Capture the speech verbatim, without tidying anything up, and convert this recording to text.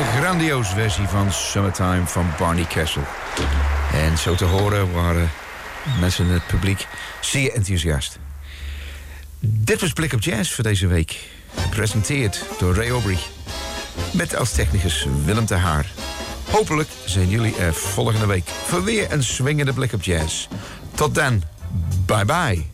grandioze versie van Summertime van Barney Kessel. En zo te horen waren mensen in het publiek zeer enthousiast. Dit was Blik op Jazz voor deze week. Gepresenteerd door Ray Aubrey. Met als technicus Willem de Haar. Hopelijk zijn jullie er volgende week voor weer een swingende Blik op Jazz. Tot dan, bye bye.